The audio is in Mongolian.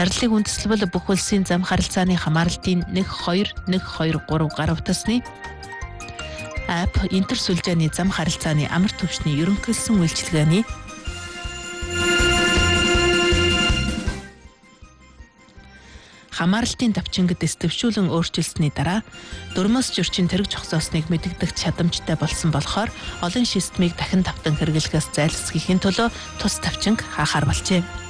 Зарлалыг үндэслэл бүх улсын зам харилцааны хамааралтын 1213 гар утасны апп интерсүлжээний зам харилцааны амар түвшний ерөнхийлсөн үйлчилгээний хамаарлалтын давчингад дэвшүүлэн өөрчилсөний дараа дурмас зөрчин тэрэг зогсоосныг мэдэгдэх чадамжтай болсон болохоор олон системийг дахин давтан хэрэглэхээс зайлсхийхийн төлөө тус давчинг хаахаар болжээ.